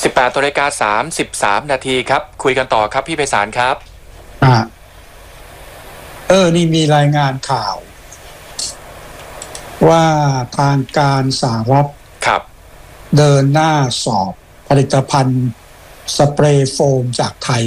18:33 นาทีครับคุยกันต่อครับพี่ไพศาลครับนี่มีรายงานข่าวว่าทางการสหรัฐครับเดินหน้าสอบผลิตภัณฑ์สเปรย์โฟมจากไทย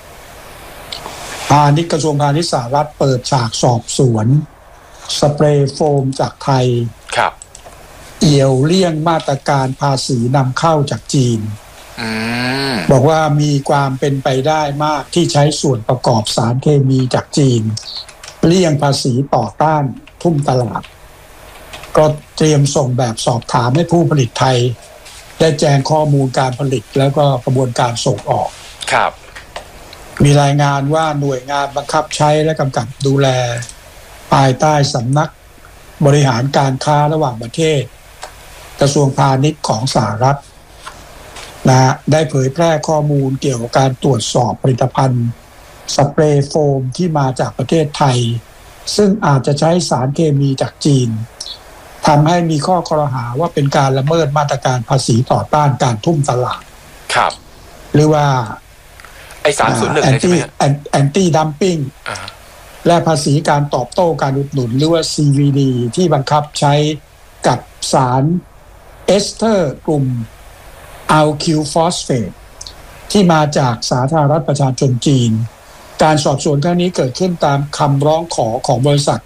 กระทรวงพาณิชย์สหรัฐเปิดฉากสอบสวนสเปรย์โฟมจากไทยครับเอี่ยวเลี่ยงมาตรการภาษีนำเข้าจากจีนบอกว่ามีความเป็นไปได้มากที่ใช้ส่วนประกอบสารเคมีจากจีนเลี่ยงภาษีต่อต้านทุ่มตลาดก็เตรียมส่งแบบสอบถามให้ผู้ผลิตไทยได้แจ้งข้อมูลการผลิตแล้วก็กระบวนการส่งออกครับมีรายงานว่าหน่วยงานบังคับใช้และกำกับดูแลภายใต้สำนักบริหารการค้าระหว่างประเทศกระทรวงพาณิชย์ของสหรัฐได้เผยแพร่ข้อมูลเกี่ยวกับการตรวจสอบผลิตภัณฑ์สเปรย์โฟมที่มาจากประเทศไทยซึ่งอาจจะใช้สารเคมีจากจีนทำให้มีข้อกล่าวหาว่าเป็นการละเมิดมาตรการภาษีต่อต้านการทุ่มตลาดครับหรือว่าไอ้301ใช่ไหมแอนตี้ดัมปิ้งและภาษีการตอบโต้การอุดหนุนหรือว่า CVD ที่บังคับใช้กับสารเอสเตอร์กลุ่มอัลคิวฟอสเฟตที่มาจากสาธารณรัฐประชาชนจีนการสอบสวนครั้งนี้เกิดขึ้นตามคำร้องขอของบริษัท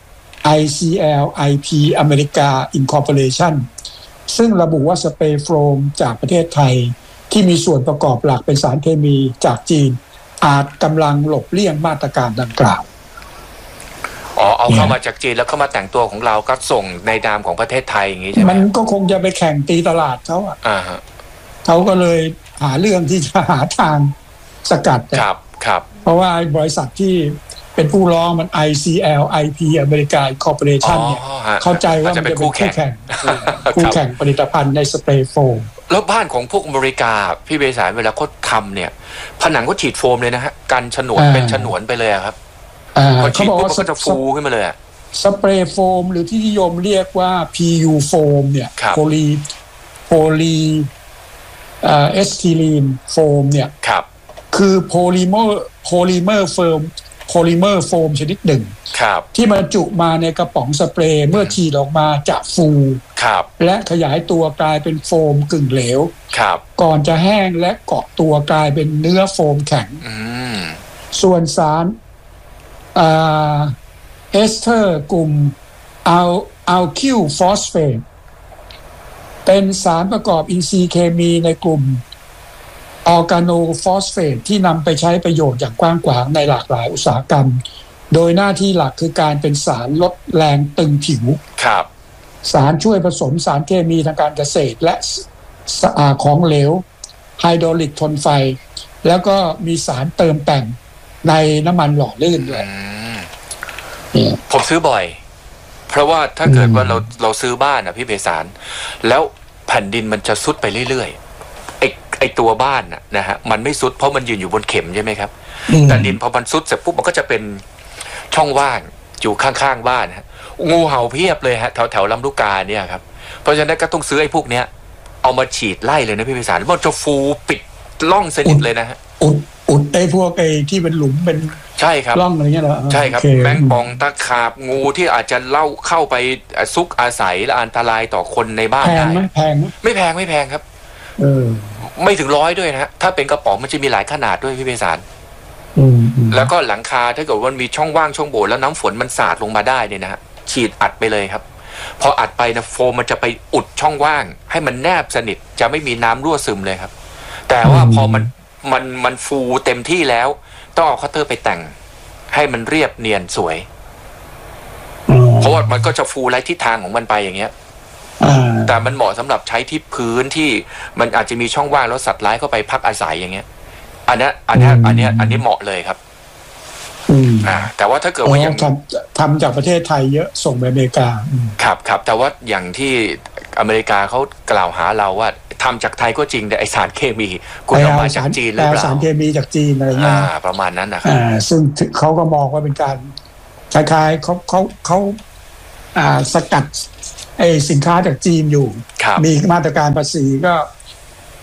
ICL IP America Incorporation ซึ่งระบุว่าสเปรย์โฟมจากประเทศไทยที่มีส่วนประกอบหลักเป็นสารเคมีจากจีนอาจกำลังหลบเลี่ยงมาตรการดังกล่าวเอาเข้ามาจากจีนแล้วเข้ามาแต่งตัวของเราก็ส่งในนามของประเทศไทยอย่างนี้ใช่ไหมมันก็คงจะไปแข่งตีตลาดเขาเขาก็เลยหาเรื่องที่จะหาทางสกัดครับเพราะว่าบริษัทที่เป็นผู้ร้องมัน ICL IP America Corporation เนี่ยเข้าใจว่ามันจะเป็นคู่แข่งผลิตภัณฑ์ในสเปรย์โฟมแล้วบ้านของพวกอเมริกาพี่เบสายเวลาเขาทำเนี่ยผนังก็ฉีดโฟมเลยนะฮะกันฉนวนเป็นฉนวนไปเลยครับเขาบอกว่าก็จะฟูขึ้นมาเลยสเปรย์โฟมหรือที่นิยมเรียกว่า PU โฟมเนี่ยโพลีเอสทีลีนโฟมเนี่ยคือโพลิเมอร์โฟมชนิดหนึ่งที่บรรจุมาในกระป๋องสเปรย์เมื่อฉีดออกมาจะฟูและขยายตัวกลายเป็นโฟมกึ่งเหลวก่อนจะแห้งและเกาะตัวกลายเป็นเนื้อโฟมแข็งส่วนสารเอสเตอร์กลุ่มอัลคิวฟอสเฟตเป็นสารประกอบอินทรีย์เคมีในกลุ่มออร์แกโนฟอสเฟตที่นำไปใช้ประโยชน์อย่างกว้างขวางในหลากหลายอุตสาหกรรมโดยหน้าที่หลักคือการเป็นสารลดแรงตึงผิวสารช่วยผสมสารเคมีทางการเกษตรและของเหลวไฮดรอลิกทนไฟแล้วก็มีสารเติมแต่งในน้ำมันหล่อลื่นด้วยผมซื้อบ่อยเพราะว่าถ้าเกิดว่าเราซื้อบ้านนะพี่เบสารแล้วแผ่นดินมันจะซุดไปเรื่อยๆไอตัวบ้านนะฮะมันไม่ซุดเพราะมันยืนอยู่บนเข็มใช่ไหมครับแต่ดินพอมันซุดเสร็จปุ๊บมันก็จะเป็นช่องว่างอยู่ข้างๆบ้านฮะงูเห่าเพียบเลยฮะแถวลำลูกกาเนี่ยครับเพราะฉะนั้นก็ต้องซื้อไอ้พวกเนี้ยเอามาฉีดไล่เลยนะพี่เบสารมันจะฟูปิดล่องสนิทเลยนะฮะอุดไอ้พวกไอ้ที่เป็นหลุมเป็นใช่ครับร่องอะไรเงี้ยเหรอใช่ครับแมงป่องตะขาบงูที่อาจจะเข้าไปซุกอาศัยและอันตรายต่อคนในบ้านได้แพงไหมไม่แพงครับไม่ถึง100ด้วยนะฮะถ้าเป็นกระป๋องมันจะมีหลายขนาดด้วยพี่เบสารแล้วก็หลังคาถ้าเกิดว่ามีช่องว่างช่องโหว่แล้วน้ำฝนมันสาดลงมาได้เนี่ยนะฮะฉีดอัดไปเลยครับพออัดไปนะโฟมมันจะไปอุดช่องว่างให้มันแนบสนิทจะไม่มีน้ำรั่วซึมเลยครับแต่ว่าพอมันฟูเต็มที่แล้วต้องเอาคัตเตอร์ไปแต่งให้มันเรียบเนียนสวยเพราะว่ามันก็จะฟูไล่ทิศทางของมันไปอย่างเงี้ยแต่มันเหมาะสำหรับใช้ที่พื้นที่มันอาจจะมีช่องว่างแล้วสัตว์ร้ายเข้าไปพักอาศัยอย่างเงี้ยอันนี้เหมาะเลยครับแต่ว่าถ้าเกิดว่าอย่างทำจากประเทศไทยเยอะส่งไปอเมริกาครับแต่ว่าอย่างที่อเมริกาเขากล่าวหาเราว่าทำจากไทยก็จริงแต่ไอสารเคมีคุณเอามาจากจีนหรือเปล่าสารเคมีจากจีนอะไรเงี้ยประมาณนั้นนะครับซึ่งเขาก็มองว่าเป็นการคล้ายๆเขาสกัดไอสินค้าจากจีนอยู่มีมาตรการภาษีก็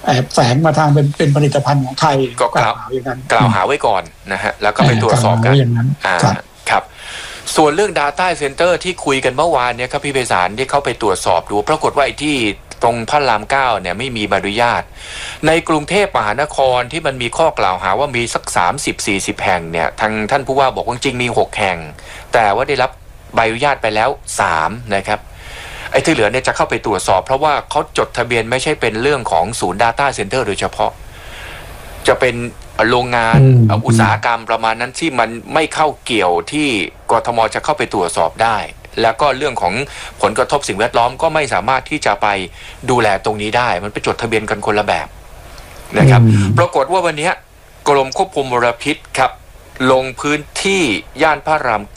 แฝงมาทางเป็นผลิตภัณฑ์ของไทยก็กล่าวอย่างนั้นกล่าวหาไว้ก่อนนะฮะแล้วก็ไปตรวจสอบกันครับส่วนเรื่อง Data Center ที่คุยกันเมื่อวานเนี่ยครับพี่ไพศาลที่เข้าไปตรวจสอบดูปรากฏว่าไอ้ที่ตรงพระราม9เนี่ยไม่มีใบอนุญาตในกรุงเทพมหานครที่มันมีข้อกล่าวหาว่ามีสัก30-40แห่งเนี่ยทางท่านผู้ว่าบอกว่าจริงมี6แห่งแต่ว่าได้รับใบอนุญาตไปแล้ว3นะครับไอ้ที่เหลือเนี่ยจะเข้าไปตรวจสอบเพราะว่าเขาจดทะเบียนไม่ใช่เป็นเรื่องของศูนย์ Data Center โดยเฉพาะจะเป็นโรงงานอุตสาหกรรมประมาณนั้นที่มันไม่เข้าเกี่ยวที่กทมจะเข้าไปตรวจสอบได้แล้วก็เรื่องของผลกระทบสิ่งแวดล้อมก็ไม่สามารถที่จะไปดูแลตรงนี้ได้มันไปจดทะเบียนกันคนละแบบนะครับปรากฏว่าวันนี้กรมควบคุมมลพิษครับลงพื้นที่ย่านพระราม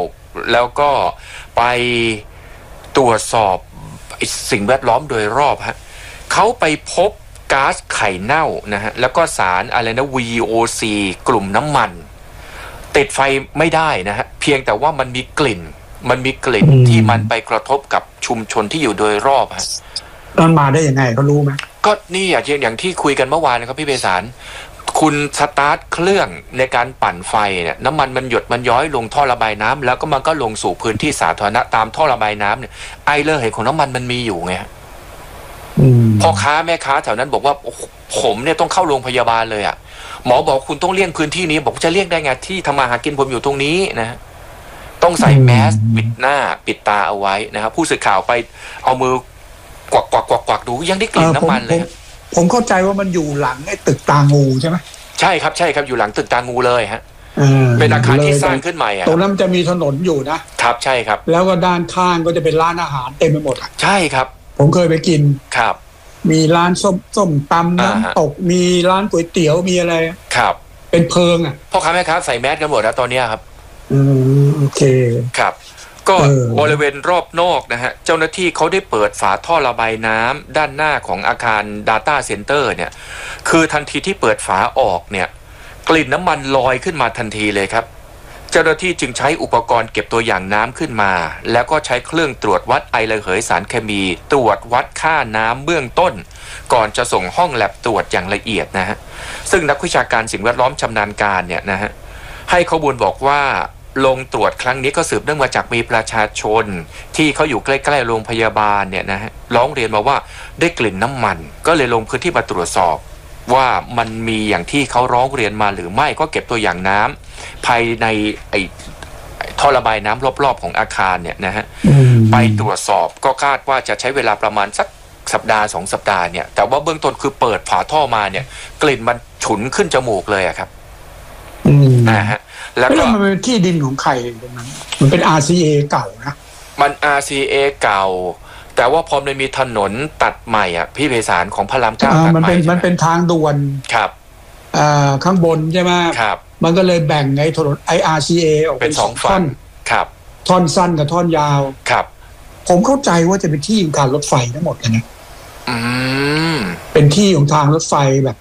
9แล้วก็ไปตรวจสอบสิ่งแวดล้อมโดยรอบฮะเขาไปพบก๊าซไข่เน่านะฮะแล้วก็สารอะไรนะ VOC กลุ่มน้ำมันติดไฟไม่ได้นะฮะเพียงแต่ว่ามันมีกลิ่นที่มันไปกระทบกับชุมชนที่อยู่โดยรอบฮะมันมาได้ยังไงเขารู้ไหมก็นี่อย่างที่คุยกันเมื่อวานนะครับพี่เบสารคุณสตาร์ทเครื่องในการปั่นไฟเนี่ยน้ำมันมันหยดมันย้อยลงท่อระบายน้ำแล้วก็มันก็ลงสู่พื้นที่สาธารณะตามท่อระบายน้ำเนี่ยไอระเหยของน้ำมันมันมีอยู่ไงพ่อค้าแม่ค้าแถวนั้นบอกว่าผมเนี่ยต้องเข้าโรงพยาบาลเลยอ่ะหมอบอกคุณต้องเลี่ยงพื้นที่นี้บอกจะเลี่ยงได้ไงที่ทำมาหากินผมอยู่ตรงนี้นะต้องใส่แมสปิดหน้าปิดตาเอาไว้นะครับผู้สื่อข่าวไปเอามือกวักดูยังได้กลิ่นน้ำมันเลยผมเข้าใจว่ามันอยู่หลังไอ้ตึกตางูใช่ไหมใช่ครับอยู่หลังตึกตางูเลยฮะเป็นอาคารที่สร้างขึ้นใหม่ตรงนั้นจะมีถนนอยู่นะครับใช่ครับแล้วก็ด้านข้างก็จะเป็นร้านอาหารเต็มไปหมดใช่ครับผมเคยไปกินครับมีร้านส้มตำน้ำตกมีร้านก๋วยเตี๋ยวมีอะไรครับเป็นเพิงอ่ะพ่อค้าแม่ค้าใส่แมสกันหมดแล้วตอนนี้ครับโอเคครับก็บริเวณรอบนอกนะฮะเจ้าหน้าที่เขาได้เปิดฝาท่อระบายน้ำด้านหน้าของอาคาร Data Center เนี่ยคือทันทีที่เปิดฝาออกเนี่ยกลิ่นน้ำมันลอยขึ้นมาทันทีเลยครับเจ้าหน้าที่จึงใช้อุปกรณ์เก็บตัวอย่างน้ำขึ้นมาแล้วก็ใช้เครื่องตรวจวัดไอระเหยสารเคมีตรวจวัดค่าน้ำเบื้องต้นก่อนจะส่งห้องแลบตรวจอย่างละเอียดนะฮะซึ่งนักวิชาการสิ่งแวดล้อมชำนาญการเนี่ยนะฮะให้ข้อมูลบอกว่าลงตรวจครั้งนี้ก็สืบเนื่องมาจากมีประชาชนที่เขาอยู่ใกล้ๆโรงพยาบาลเนี่ยนะฮะร้องเรียนมาว่าได้กลิ่นน้ำมันก็เลยลงพื้นที่มาตรวจสอบว่ามันมีอย่างที่เขาร้องเรียนมาหรือไม่ก็เก็บตัวอย่างน้ำภายในไอ้ท่อระบายน้ำรอบๆของอาคารเนี่ยนะฮะไปตรวจสอบก็คาดว่าจะใช้เวลาประมาณสักสัปดาห์2 สัปดาห์เนี่ยแต่ว่าเบื้องต้นคือเปิดฝาท่อมาเนี่ยกลิ่นมันฉุนขึ้นจมูกเลยอะครับนะฮะแล้วก็มันเป็นที่ดินของใครตรงนั้นมันเป็น RCA เก่านะมัน RCA เก่าแต่ว่าพอมันมีถนนตัดใหม่อ่ะพี่ไพศาลของพระราม9ตัดใหม่มันเป็นทางด่วนครับข้างบนใช่ไหมครับมันก็เลยแบ่งไอ้ถนนRCA ออกเป็น2ฝั่งครับท่อนสั้นกับท่อนยาวครับผมเข้าใจว่าจะเป็นที่ของการรถไฟทั้งหมดเลยนะเป็นที่ของทางรถไฟแบบ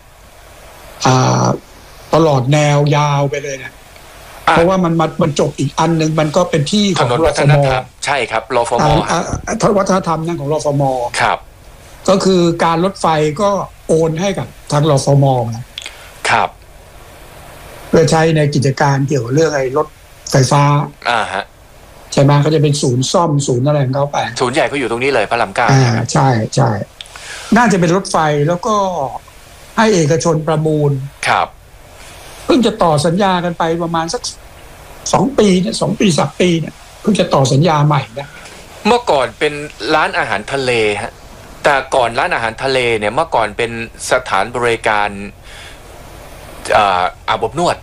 ตลอดแนวยาวไปเลยนะเพราะว่ามันจบอีกอันหนึ่งมันก็เป็นที่ของรฟม.ใช่ครับรฟม. วัฒนธรรมนั่นของรฟม. ครับก็คือการรถไฟก็โอนให้กับทางรฟม. ครับเพื่อใช้ในกิจการเกี่ยวกับเรื่องไอ้รถไฟฟ้าฮะใช่ไหมเขาจะเป็นศูนย์ซ่อมศูนย์อะไรของเขาไปศูนย์ใหญ่เขาอยู่ตรงนี้เลยพระราม9 ใช่น่าจะเป็นรถไฟแล้วก็ให้เอกชนประมูลครับเพิ่งจะต่อสัญญากันไปประมาณสัก2 ปีเนี่ย2 ปี 3 ปีเนี่ยเพิ่งจะต่อสัญญาใหม่นะเมื่อก่อนเป็นร้านอาหารทะเลฮะแต่ก่อนร้านอาหารทะเลเนี่ยเมื่อก่อนเป็นสถานบริการอาบอบนวด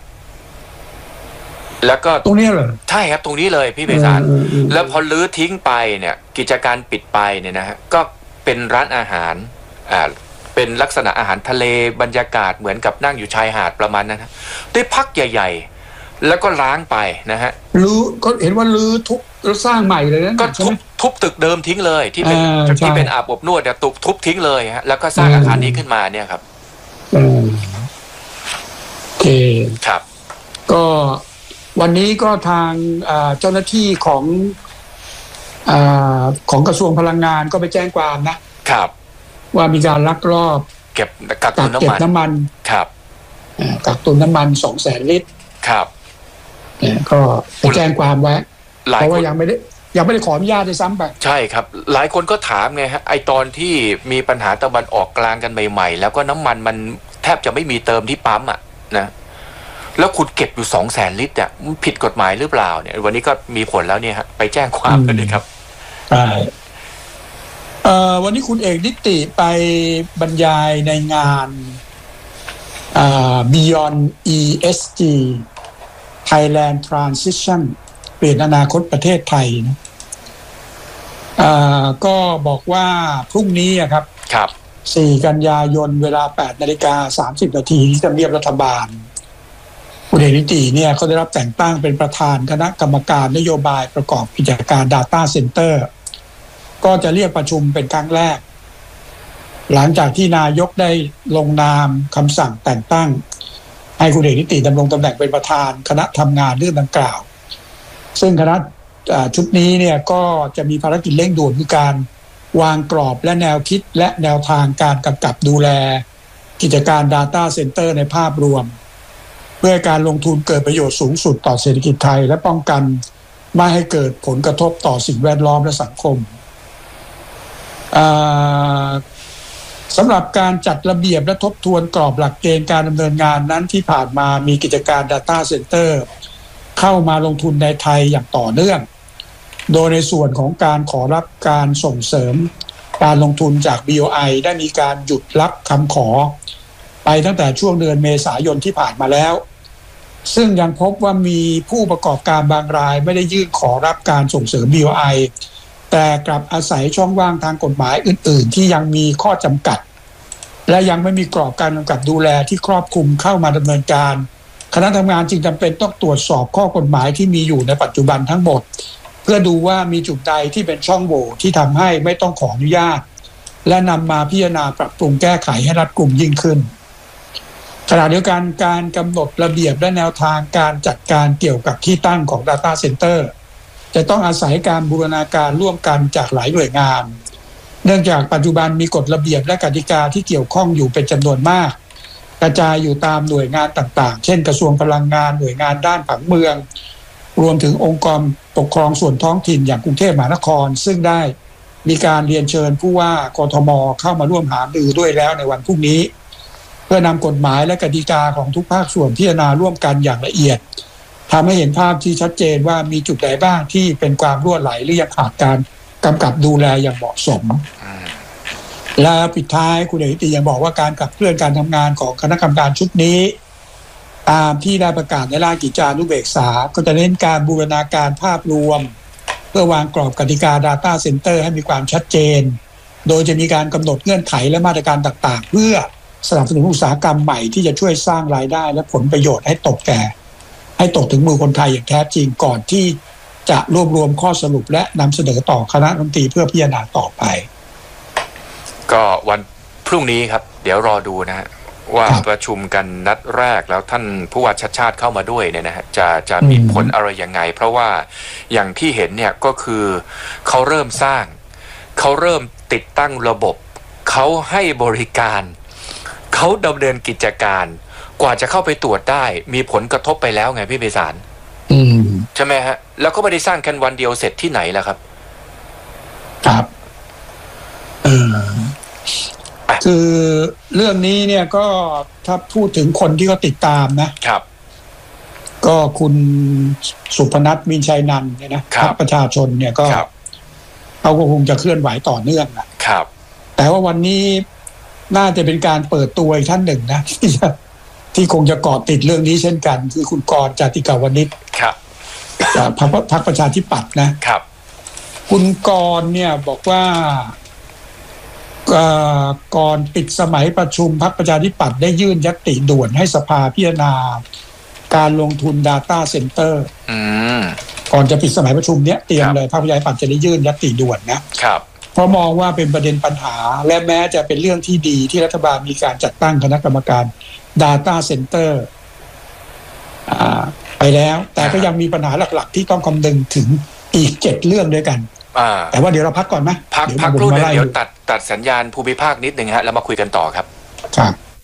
แล้วก็ตรงนี้เลยใช่ครับตรงนี้เลยพี่ไพศาลแล้วพอลื้อทิ้งไปเนี่ยกิจการปิดไปเนี่ยนะฮะก็เป็นร้านอาหารเป็นลักษณะอาหารทะเลบรรยากาศเหมือนกับนั่งอยู่ชายหาดประมาณนั้นนะได้พักใหญ่ๆแล้วก็ล้างไปนะฮะลื้อก็เห็นว่าลื้อทุบแล้วสร้างใหม่เลยนะก็ทุบตึกเดิมทิ้งเลยที่เป็นอาบอบนวดเนี่ยทุบทิ้งเลยฮะแล้วก็สร้างอาคารนี้ขึ้นมาเนี่ยครับโอเคครับก็วันนี้ก็ทางเจ้าหน้าที่ของกระทรวงพลังงานก็ไปแจ้งความนะครับว่ามีการลักลอบเกักตุนน้ำมันครับกักตุนน้ำมัน200,000 ลิตรครับก็ไปแจ้งความไว้เพราะว่ายังไม่ได้ขออนุญาตด้วยซ้ำไปใช่ครับหลายคนก็ถามไงฮะไอตอนที่มีปัญหาตะวันออกกลางกันใหม่ๆแล้วก็น้ำมันมันแทบจะไม่มีเติมที่ปั๊มอ่ะนะแล้วคุณเก็บอยู่200,000 ลิตรเนี่ยผิดกฎหมายหรือเปล่าเนี่ยวันนี้ก็มีผลแล้วเนี่ยฮะไปแจ้งความกันเลยครับใช่วันนี้คุณเอกนิติไปบรรยายในงานBeyond ESG Thailand Transition เปลี่ยนอนาคตประเทศไทยนะก็บอกว่าพรุ่งนี้ครับ4 กันยายนเวลา 8:30 นาทีที่ทำเนียบรัฐบาลคุณเอกนิติเนี่ยเขาได้รับแต่งตั้งเป็นประธานคณะกรรมการนโยบายประกอบกิจการ Data Center ก็จะเรียกประชุมเป็นครั้งแรกหลังจากที่นายกได้ลงนามคำสั่งแต่งตั้งให้คุณเอกนิติดำรงตำแหน่งเป็นประธานคณะทำงานเรื่องดังกล่าวซึ่งคณะชุดนี้เนี่ยก็จะมีภารกิจเร่งด่วนคือการวางกรอบและแนวคิดและแนวทางการกำกับดูแลกิจการ Data Center ในภาพรวมเพื่อการลงทุนเกิดประโยชน์สูงสุดต่อเศรษฐกิจไทยและป้องกันไม่ให้เกิดผลกระทบต่อสิ่งแวดล้อมและสังคมสำหรับการจัดระเบียบและทบทวนกรอบหลักเกณฑ์การดำเนินงานนั้นที่ผ่านมามีกิจการ Data Center เข้ามาลงทุนในไทยอย่างต่อเนื่องโดยในส่วนของการขอรับการส่งเสริมการลงทุนจาก BOI ได้มีการหยุดรับคำขอไปตั้งแต่ช่วงเดือนเมษายนที่ผ่านมาแล้วซึ่งยังพบว่ามีผู้ประกอบการบางรายไม่ได้ยื่นขอรับการส่งเสริม BOIแต่กลับอาศัยช่องว่างทางกฎหมายอื่นๆที่ยังมีข้อจำกัดและยังไม่มีกรอบการกำกับดูแลที่ครอบคลุมเข้ามาดำเนินการคณะทำงานจึงจำเป็นต้องตรวจสอบข้อกฎหมายที่มีอยู่ในปัจจุบันทั้งหมดเพื่อดูว่ามีจุดใดที่เป็นช่องโหว่ที่ทำให้ไม่ต้องขออนุญาตและนำมาพิจารณาปรับปรุงแก้ไขให้รัดกุมยิ่งขึ้นขณะเดียวกันการกำหนดระเบียบและแนวทางการจัดการเกี่ยวกับที่ตั้งของ Data Center จะต้องอาศัยการบูรณาการร่วมกันจากหลายหน่วยงานเนื่องจากปัจจุบันมีกฎระเบียบและกติกาที่เกี่ยวข้องอยู่เป็นจำนวนมากกระจายอยู่ตามหน่วยงานต่างๆเช่นกระทรวงพลังงานหน่วยงานด้านผังเมืองรวมถึงองค์กรปกครองส่วนท้องถิ่นอย่างกรุงเทพมหานครซึ่งได้มีการเรียนเชิญผู้ว่ากทมเข้ามาร่วมหารือด้วยแล้วในวันพรุ่งนี้เพื่อนำกฎหมายและกติกาของทุกภาคส่วนพิจารณาร่วมกันอย่างละเอียดทำให้เห็นภาพที่ชัดเจนว่ามีจุดใดบ้างที่เป็นความรั่วไหลหรือยังขาดการกำกับดูแลอย่างเหมาะสมและปิดท้ายคุณเอกนิติยังบอกว่าการขับเคลื่อนการทำงานของคณะกรรมการชุดนี้ตามที่ได้ประกาศในราชกิจจานุเบกษาก็จะเน้นการบูรณาการภาพรวมเพื่อวางกรอบกติกา Data Center ให้มีความชัดเจนโดยจะมีการกำหนดเงื่อนไขและมาตรการต่างๆเพื่อสนับสนุนอุตสาหกรรมใหม่ที่จะช่วยสร้างรายได้และผลประโยชน์ให้ตกถึงมือคนไทยอย่างแท้จริงก่อนที่จะรวบรวมข้อสรุปและนำเสนอต่อคณะรัฐมนตรีเพื่อพิจารณาต่อไปก็วันพรุ่งนี้ครับเดี๋ยวรอดูนะฮะว่าประชุมกันนัดแรกแล้วท่านผู้ว่าชัชชาติเข้ามาด้วยเนี่ยนะฮะจะมีผลอะไรยังไงเพราะว่าอย่างที่เห็นเนี่ยก็คือเขาเริ่มสร้างเขาเริ่มติดตั้งระบบเขาให้บริการเขาดำเนินกิจการกว่าจะเข้าไปตรวจได้มีผลกระทบไปแล้วไงพี่เบสารใช่ไหมฮะแล้วก็ไม่ได้สร้างกันวันเดียวเสร็จที่ไหนล่ะครับครับคือเรื่องนี้เนี่ยก็ถ้าพูดถึงคนที่เขาติดตามนะครับก็คุณสุพนัทมีชัยนันท์เนี่ยนะพรรคประชาชนเนี่ยก็เขาก็คงจะเคลื่อนไหวต่อเนื่องนะครับแต่ว่าวันนี้น่าจะเป็นการเปิดตัวอีกท่านหนึ่งนะที่คงจะเกาะติดเรื่องนี้เช่นกันคือคุณกรณ์ จาติกาวนิชครับจากพรรคประชาธิปัตย์นะครับคุณกรณ์เนี่ยบอกว่าก่อนปิดสมัยประชุมพรรคประชาธิปัตย์ได้ยื่นญัตติด่วนให้สภาพิจารณาการลงทุน Data Center ก่อนจะปิดสมัยประชุมเนี้ยเตรียมเลยพรรคประชาธิปัตย์จะได้ยื่นญัตติด่วนนะครับเพราะมองว่าเป็นประเด็นปัญหาและแม้จะเป็นเรื่องที่ดีที่รัฐบาลมีการจัดตั้งคณะกรรมการ Data Center ไปแล้วแต่ก็ยังมีปัญหาหลักๆที่ต้องคำนึงถึงอีก7เรื่องด้วยกันแต่ว่าเดี๋ยวเราพักก่อนไหมพักครู่นึงเดี๋ยวตัดสัญญาณภูมิภาคนิดนึงฮะแล้วมาคุยกันต่อครับครับ